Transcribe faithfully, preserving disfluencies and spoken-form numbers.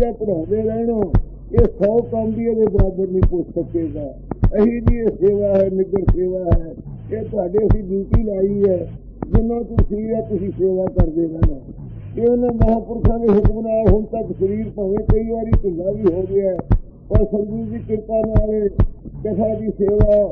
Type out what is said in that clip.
ਜਾਂ ਪੜ੍ਹਾਉਂਦੇ ਰਹਿਣਾ, ਇਹ ਸੌ ਕੰਮ ਵੀ ਇਹਦੇ ਬਰਾਬਰ ਨਹੀਂ ਪੁੱਛ ਸਕੇਗਾ। ਇਹੀ ਜੀ ਇਹ ਸੇਵਾ ਹੈ, ਨਿੱਗਰ ਸੇਵਾ ਹੈ। ਇਹ ਤੁਹਾਡੇ ਅਸੀਂ ਡਿਊਟੀ ਲਾਈ ਹੈ, ਜਿੰਨਾ ਤੁਸੀਂ ਹੈ ਤੁਸੀਂ ਸੇਵਾ ਕਰਦੇ ਰਹਿਣਾ। ਇਹ ਉਹਨਾਂ ਮਹਾਂਪੁਰਖਾਂ ਦੇ ਹੁਕਮ ਨਾਲ ਹੁਣ ਤੱਕ ਸਰੀਰ ਭਾਵੇਂ ਕਈ ਵਾਰੀ ਢਿੱਲਾ ਵੀ ਹੋ ਗਿਆ, ਪਰ ਸੰਗਤ ਦੀ ਕਿਰਪਾ ਨਾਲ ਕਥਾ ਦੀ ਸੇਵਾ